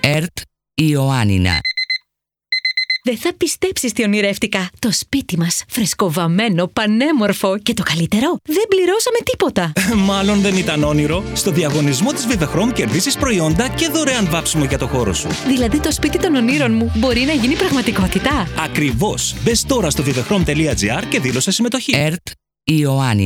ΕΡΤ Ιωάννινα. Δεν θα πιστέψεις τι ονειρεύτηκα. Το σπίτι μας, φρεσκοβαμμένο, πανέμορφο και το καλύτερο, δεν πληρώσαμε τίποτα. Μάλλον δεν ήταν όνειρο. Στο διαγωνισμό της Vivechrome κερδίσεις προϊόντα και δωρεάν βάψιμο για το χώρο σου. Δηλαδή το σπίτι των ονείρων μου μπορεί να γίνει πραγματικότητα. Ακριβώς. Μπες τώρα στο vivechrome.gr και δήλωσε συμμετοχή. ΕΡΤ Ιωάννινα.